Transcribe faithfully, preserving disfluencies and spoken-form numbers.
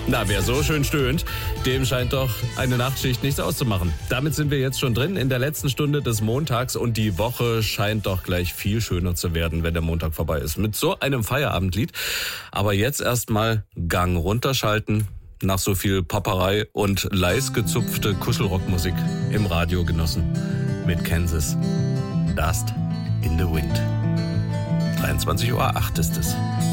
Na, wer so schön stöhnt, dem scheint doch eine Nachtschicht nichts auszumachen. Damit sind wir jetzt schon drin in der letzten Stunde des Montags und die Woche scheint doch gleich viel schöner zu werden, wenn der Montag vorbei ist. Mit so einem Feierabendlied. Aber jetzt erstmal Gang runterschalten. Nach so viel Popperei und leis gezupfte Kuschelrockmusik im Radio genossen. Mit Kansas. Dust in the Wind. dreiundzwanzig Uhr acht ist es.